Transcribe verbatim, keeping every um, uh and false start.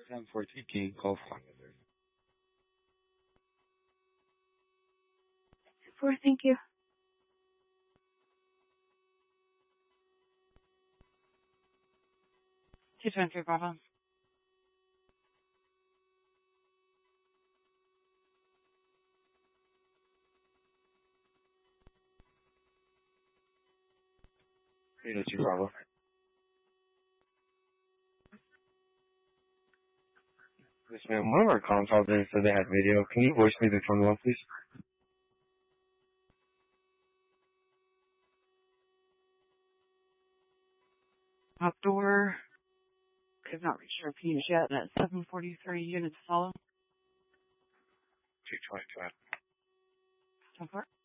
ten fourteen, can you call for Four, thank you. Two twenty-three, Bravo. three oh two, Bravo. Yes, ma'am. One of our consoles in said they had video. Can you voice me the phone one, please? Outdoor. Could not reach your fuse yet. At seven forty-three, units follow. two twenty-two. ten four.